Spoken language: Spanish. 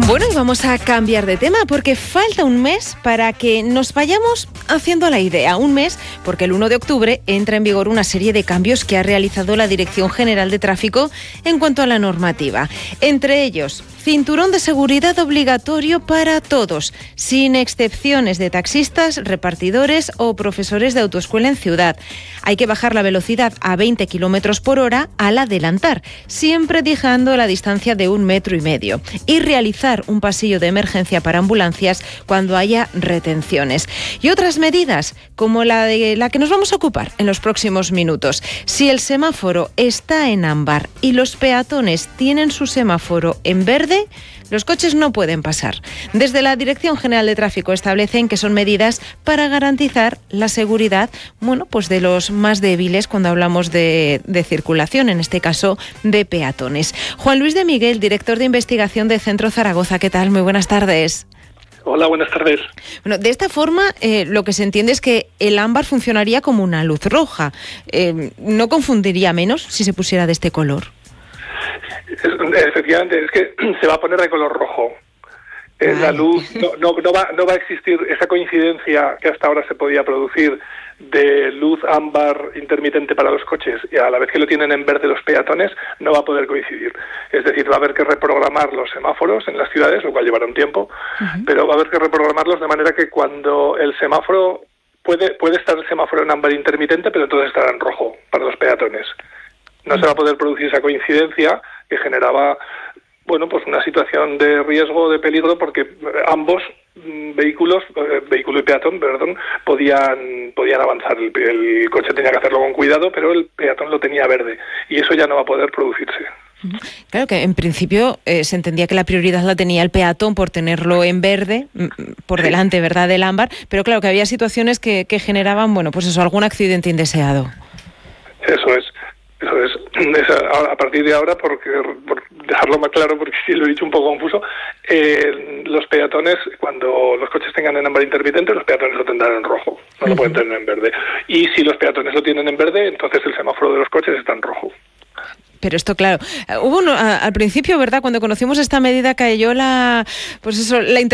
Bueno, y vamos a cambiar de tema porque falta un mes para que nos vayamos haciendo la idea. Un mes porque el 1 de octubre entra en vigor una serie de cambios que ha realizado la Dirección General de Tráfico en cuanto a la normativa. Entre ellos, cinturón de seguridad obligatorio para todos, sin excepciones de taxistas, repartidores o profesores de autoescuela en ciudad. Hay que bajar la velocidad a 20 kilómetros por hora al adelantar, siempre dejando la distancia de 1,5 metros. Y realizar un pasillo de emergencia para ambulancias cuando haya retenciones. Y otras medidas, como la de la que nos vamos a ocupar en los próximos minutos. Si el semáforo está en ámbar y los peatones tienen su semáforo en verde, los coches no pueden pasar. Desde la Dirección General de Tráfico establecen que son medidas para garantizar la seguridad, pues de los más débiles cuando hablamos de circulación, en este caso de peatones. Juan Luis de Miguel, director de investigación de Centro Zaragoza. ¿Qué tal? Muy buenas tardes. Hola, buenas tardes. Bueno, de esta forma, lo que se entiende es que el ámbar funcionaría como una luz roja. ¿No confundiría menos si se pusiera de este color? Efectivamente, es que se va a poner de color rojo. La luz no va a existir esa coincidencia que hasta ahora se podía producir de luz ámbar intermitente para los coches y a la vez que lo tienen en verde los peatones, no va a poder coincidir. Es decir, va a haber que reprogramar los semáforos en las ciudades, lo cual llevará un tiempo, pero va a haber que reprogramarlos de manera que cuando el semáforo puede estar el semáforo en ámbar intermitente, pero entonces estará en rojo para los peatones. No se va a poder producir esa coincidencia que generaba una situación de riesgo, de peligro, porque ambos vehículo y peatón, podían avanzar. El coche tenía que hacerlo con cuidado, pero el peatón lo tenía verde, y eso ya no va a poder producirse. Claro que en principio se entendía que la prioridad la tenía el peatón por tenerlo en verde, por delante, ¿verdad?, del ámbar, pero claro que había situaciones que generaban, algún accidente indeseado. Eso es. A partir de ahora, por dejarlo más claro, porque sí lo he dicho un poco confuso, los peatones, cuando los coches tengan en ámbar intermitente, los peatones lo tendrán en rojo, no lo pueden tener en verde. Y si los peatones lo tienen en verde, entonces el semáforo de los coches está en rojo. Pero esto, claro, hubo al principio, ¿verdad?, cuando conocimos esta medida cayó la